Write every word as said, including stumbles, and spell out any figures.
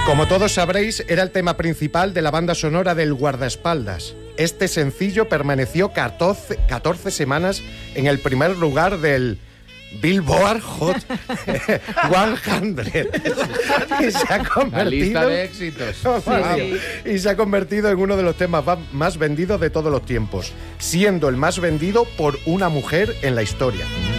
Como todos sabréis, era el tema principal de la banda sonora del Guardaespaldas. Este sencillo permaneció catorce, catorce semanas en el primer lugar del Billboard Hot cien. Y se ha convertido, la lista de éxitos. Oh, sí. Y se ha convertido en uno de los temas más vendidos de todos los tiempos, siendo el más vendido por una mujer en la historia.